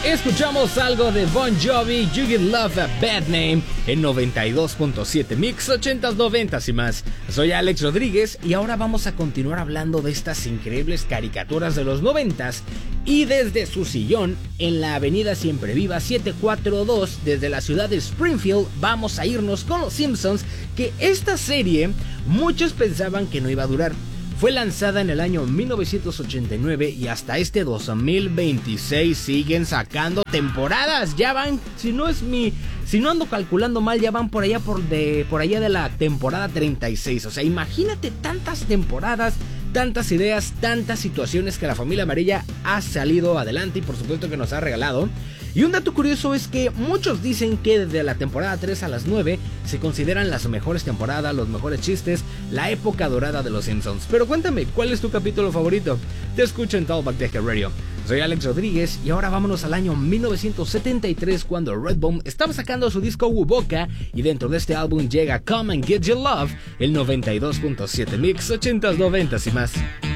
Escuchamos algo de Bon Jovi, You Give Love a Bad Name, en 92.7 Mix 80s, 90s y más. Soy Alex Rodríguez y ahora vamos a continuar hablando de estas increíbles caricaturas de los 90s. Y desde su sillón, en la avenida Siempre Viva 742, desde la ciudad de Springfield, vamos a irnos con Los Simpsons, que esta serie muchos pensaban que no iba a durar. Fue lanzada en el año 1989 y hasta este 2026 siguen sacando temporadas. Ya van, si no ando calculando mal, ya van por allá de la temporada 36. O sea, imagínate tantas temporadas, tantas ideas, tantas situaciones que la familia amarilla ha salido adelante y por supuesto que nos ha regalado. Y un dato curioso es que muchos dicen que desde la temporada 3 a las 9 se consideran las mejores temporadas, los mejores chistes, la época dorada de los Simpsons. Pero cuéntame, ¿cuál es tu capítulo favorito? Te escucho en Talkback Decker Radio. Soy Alex Rodríguez y ahora vámonos al año 1973 cuando Redbone estaba sacando su disco Wuboka y dentro de este álbum llega Come and Get Your Love, el 92.7 Mix 80s, 90s y más.